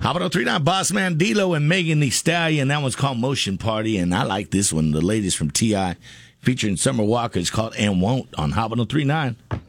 How about 39 Boss Man D-Lo and Megan Thee Stallion? That one's called Motion Party, and I like this one. The latest from T.I. featuring Summer Walker. It's called And Won't on How about 39.